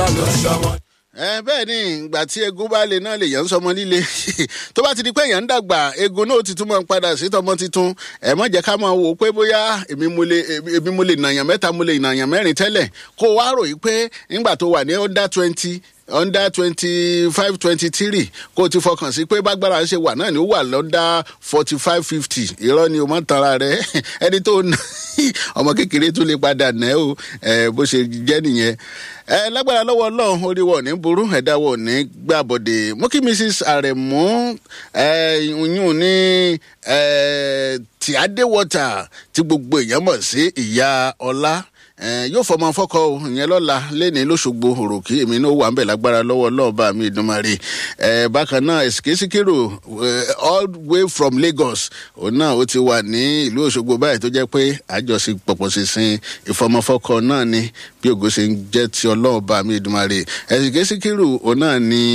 ló ṣọmọ. bẹ́ẹ̀ ni ìgbà tí egun bá lè náà lè yàn ń sọmọ líle tó bá ti di pé èèyàn ń dàgbà egun náà ti tún máa ń padà sí tọmọ titun má jẹ́ ká máa wò ó pé bóyá èmi mo lè nàyàn mẹ́ta mo lè nàyàn mẹ́rin tẹ́lẹ̀ kó wá rò yí pé nígbà tó wà ní under 25 23 kó o ti fọkàn sí pé bágbára ṣe wà náà ni ó wà lọ́dà 45 50 irọ́ ni o mọ̀ tara rẹ ẹni tó ọmọ kékeré tún lè padà nẹ́ o bó ṣe jẹ́ nìyẹn lágbára lọ́wọ́ ọlọ́run orí wọ̀ ní burú ẹ̀dá wọ̀ ní gbàbọ̀dé mú kí Mrs. Aremu yún ní Tíadéwọ́tà tí gbogbo èèyàn mọ̀ sí ìyá ọlá yóò fọmọ fọkọ ìyẹn lọ́la lẹ́ni lóṣogbo òròkì èmi náà wà ń bẹ̀ lágbára lọ́wọ́ ọlọ́ọ̀bá mi ìdúnmarè bákan náà Síkírù all way from Lagos òun náà ó ti wà ní ìlú Òṣogbo báyìí tó jẹ́ pé àjọṣe pọ̀pọ̀ sísìn ìfọmọfọkọ náà ni bí ògo ṣe ń jẹ́ ti ọlọ́ọ̀bá mi ìdúnmarè Síkírù òun náà ni